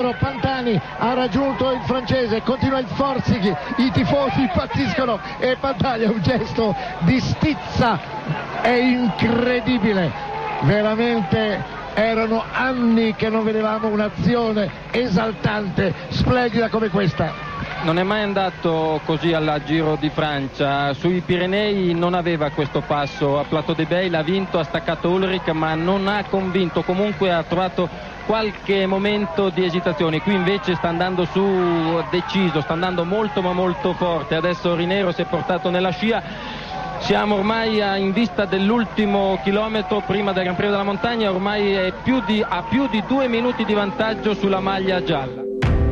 Marco Pantani ha raggiunto il francese, continua il Forzichi, i tifosi impazziscono e Pantani ha un gesto di stizza, è incredibile, veramente erano anni che non vedevamo un'azione esaltante, splendida come questa. Non è mai andato così al Giro di Francia, sui Pirenei non aveva questo passo, a Plateau de Beil ha vinto, ha staccato Ullrich ma non ha convinto, comunque ha trovato qualche momento di esitazione, qui invece sta andando su deciso, sta andando molto ma molto forte, adesso Rinero si è portato nella scia. Siamo ormai in vista dell'ultimo chilometro prima del Gran Premio della Montagna, ormai è ha più di 2 minuti di vantaggio sulla maglia gialla.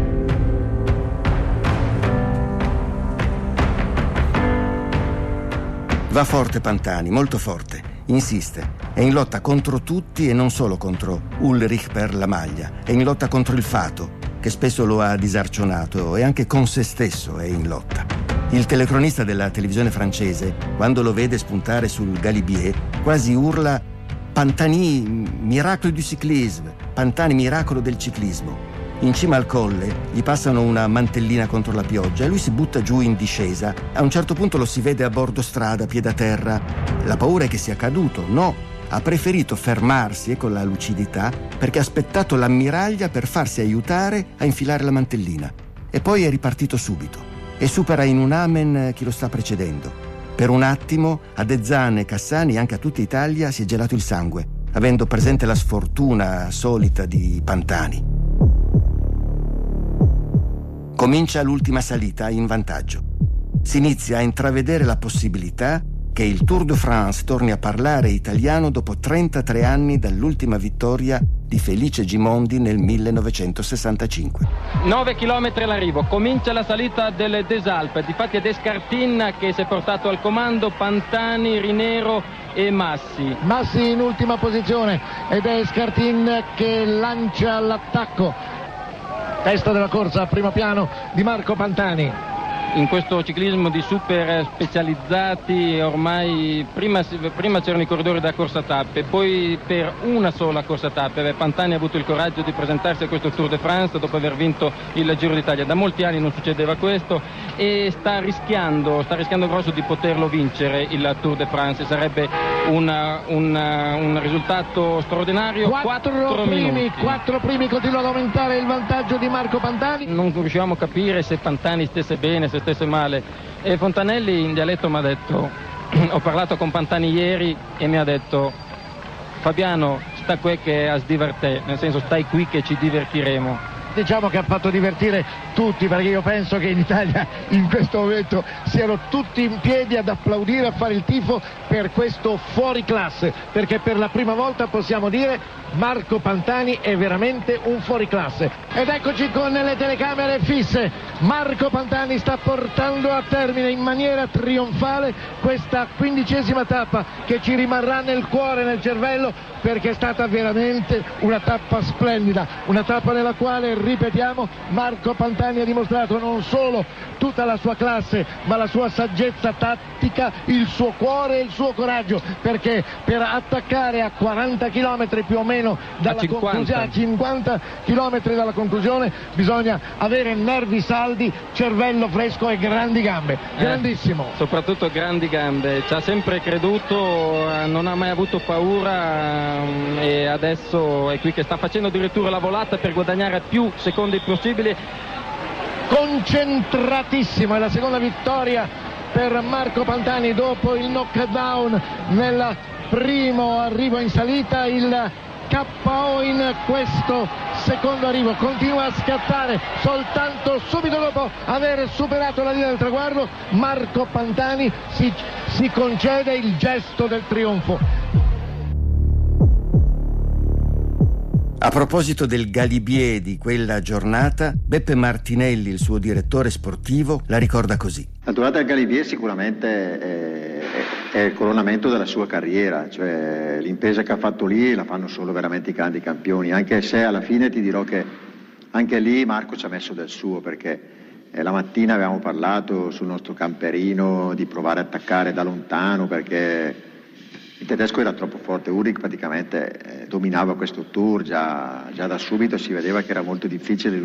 Va forte Pantani, molto forte, insiste, è in lotta contro tutti e non solo contro Ullrich per la maglia, è in lotta contro il fato, che spesso lo ha disarcionato, e anche con se stesso è in lotta. Il telecronista della televisione francese, quando lo vede spuntare sul Galibier, quasi urla «Pantani, miracolo du cyclisme», Pantani, miracolo del ciclismo. In cima al colle gli passano una mantellina contro la pioggia e lui si butta giù in discesa. A un certo punto lo si vede a bordo strada, piede a terra. La paura è che sia caduto. No, ha preferito fermarsi, con la lucidità, perché ha aspettato l'ammiraglia per farsi aiutare a infilare la mantellina. E poi è ripartito subito e supera in un amen chi lo sta precedendo. Per un attimo a De Zan e Cassani e anche a tutta Italia si è gelato il sangue, avendo presente la sfortuna solita di Pantani. Comincia l'ultima salita in vantaggio. Si inizia a intravedere la possibilità che il Tour de France torni a parlare italiano dopo 33 anni dall'ultima vittoria di Felice Gimondi nel 1965. 9 chilometri all'arrivo, comincia la salita delle Des Alpes, difatti è Descartin che si è portato al comando, Pantani, Rinero e Massi. Massi in ultima posizione ed è Descartin che lancia l'attacco. Testa della corsa, primo piano di Marco Pantani. In questo ciclismo di super specializzati ormai prima c'erano i corridori da corsa tappe, poi per una sola corsa tappe. Pantani ha avuto il coraggio di presentarsi a questo Tour de France dopo aver vinto il Giro d'Italia. Da molti anni non succedeva questo e sta rischiando grosso di poterlo vincere il Tour de France. Sarebbe un risultato straordinario. Quattro primi continua ad aumentare il vantaggio di Marco Pantani. Non riuscivamo a capire se Pantani stesse bene, se stesse male, e Fontanelli in dialetto mi ha detto ho parlato con Pantani ieri e mi ha detto Fabiano sta qui che a sdivertè, nel senso stai qui che ci divertiremo. Diciamo che ha fatto divertire tutti, perché io penso che in Italia in questo momento siano tutti in piedi ad applaudire, a fare il tifo per questo fuoriclasse, perché per la prima volta possiamo dire Marco Pantani è veramente un fuoriclasse. Ed eccoci con le telecamere fisse, Marco Pantani sta portando a termine in maniera trionfale questa 15ª tappa che ci rimarrà nel cuore, nel cervello, perché è stata veramente una tappa splendida, una tappa nella quale, ripetiamo, Marco Pantani ha dimostrato non solo tutta la sua classe ma la sua saggezza tattica, il suo cuore e il suo coraggio, perché per attaccare a 40 km più o meno dalla conclusione, a 50 km dalla conclusione, bisogna avere nervi saldi, cervello fresco e grandi gambe, grandissimo. Soprattutto grandi gambe, ci ha sempre creduto, non ha mai avuto paura, e adesso è qui che sta facendo addirittura la volata per guadagnare più secondi possibili. Concentratissimo, è la seconda vittoria per Marco Pantani dopo il knockdown nel primo arrivo in salita. Il KO in questo secondo arrivo continua a scattare soltanto subito dopo aver superato la linea del traguardo. Marco Pantani si concede il gesto del trionfo. A proposito del Galibier di quella giornata, Beppe Martinelli, il suo direttore sportivo, la ricorda così. La durata del Galibier sicuramente è il coronamento della sua carriera, cioè l'impresa che ha fatto lì la fanno solo veramente i grandi campioni, anche se alla fine ti dirò che anche lì Marco ci ha messo del suo, perché la mattina avevamo parlato sul nostro camperino di provare a attaccare da lontano perché il tedesco era troppo forte. Ullrich praticamente dominava questo tour, già da subito si vedeva che era molto difficile